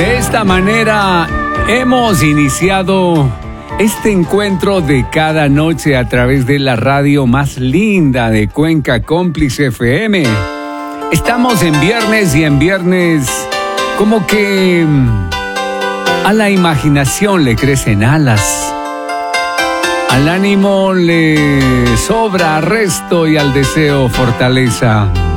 De esta manera hemos iniciado este encuentro de cada noche a través de la radio más linda de Cuenca, Cómplice FM. Estamos en viernes y en viernes como que a la imaginación le crecen alas, al ánimo le sobra resto y al deseo fortaleza.